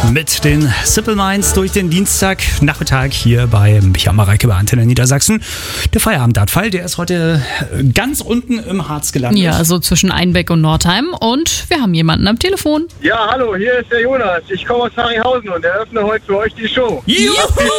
mit den Simple Minds durch den Dienstagnachmittag hier bei Micha Mareike bei Antenne Niedersachsen. Der Feierabenddartfall, der ist heute ganz unten im Harz gelandet. Ja, so zwischen Einbeck und Nordheim. Und wir haben jemanden am Telefon. Ja, hallo, hier ist der Jonas. Ich komme aus Harryhausen und eröffne heute für euch die Show. Juhu! Habt viel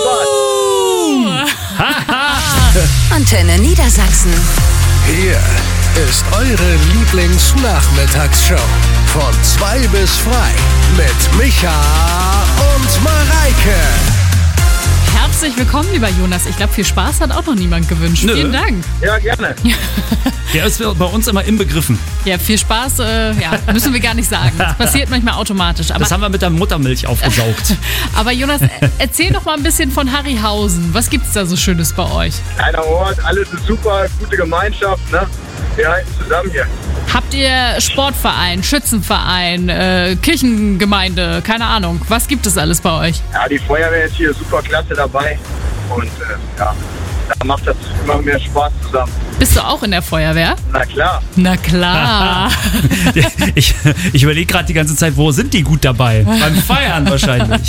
Spaß. Antenne Niedersachsen. Hier ist eure Lieblingsnachmittagsshow. Von 2 bis frei mit Micha und Mareike. Herzlich willkommen, lieber Jonas. Ich glaube, viel Spaß hat auch noch niemand gewünscht. Nö. Vielen Dank. Ja, gerne. Der ist bei uns immer inbegriffen. Ja, viel Spaß, müssen wir gar nicht sagen. Das passiert manchmal automatisch. Das haben wir mit der Muttermilch aufgesaugt. Aber Jonas, erzähl doch mal ein bisschen von Harryhausen. Was gibt's da so Schönes bei euch? Kleiner Ort, alles ist super, gute Gemeinschaft, ne? Wir halten zusammen hier. Habt ihr Sportverein, Schützenverein, Kirchengemeinde, keine Ahnung. Was gibt es alles bei euch? Ja, die Feuerwehr ist hier super klasse dabei und da macht das immer mehr Spaß zusammen. Bist du auch in der Feuerwehr? Na klar. Na klar. Ich überlege gerade die ganze Zeit, wo sind die gut dabei? Beim Feiern wahrscheinlich.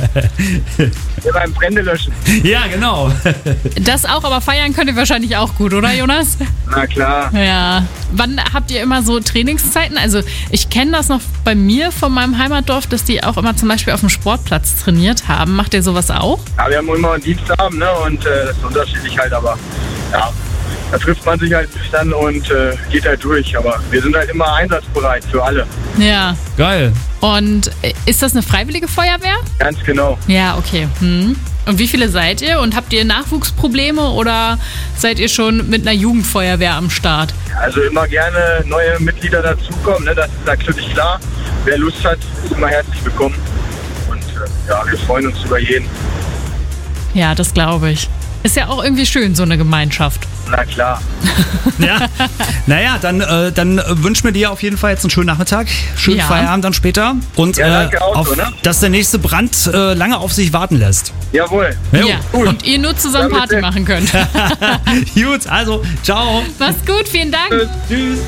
Hier beim Brände löschen. Ja, genau. Das auch, aber feiern könnt ihr wahrscheinlich auch gut, oder Jonas? Na klar. Ja. Wann habt ihr immer so Trainingszeiten? Also ich kenne das noch bei mir von meinem Heimatdorf, dass die auch immer zum Beispiel auf dem Sportplatz trainiert haben. Macht ihr sowas auch? Ja, wir haben immer einen Dienstabend, ne? Und das ist unterschiedlich halt, aber ja. Da trifft man sich halt dann und geht halt durch. Aber wir sind halt immer einsatzbereit für alle. Ja. Geil. Und ist das eine freiwillige Feuerwehr? Ganz genau. Ja, okay. Und wie viele seid ihr? Und habt ihr Nachwuchsprobleme oder seid ihr schon mit einer Jugendfeuerwehr am Start? Also immer gerne neue Mitglieder dazukommen, ne? Das ist natürlich klar. Wer Lust hat, ist immer herzlich willkommen. Und wir freuen uns über jeden. Ja, das glaube ich. Ist ja auch irgendwie schön, so eine Gemeinschaft. Na klar. Ja. Naja, dann wünschen wir dir auf jeden Fall jetzt einen schönen Nachmittag. Schönen Ja. Feierabend dann später. Und Ja, danke auch so, ne? dass der nächste Brand lange auf sich warten lässt. Jawohl. Jo. Ja. Gut. Und ihr nur zusammen Damit Party machen könnt. Gut, also, ciao. Macht's gut, vielen Dank. Tschüss.